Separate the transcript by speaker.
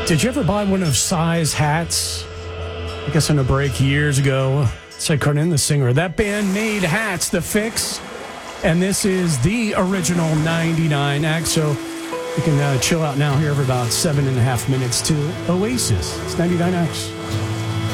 Speaker 1: Did you ever buy one of Psy's hats? I guess on a break years ago. Cy Curnin, the singer of that band, made hats, The Fix. And this is the original 99X. So you can chill out now here for about 7.5 minutes to Oasis. It's 99X.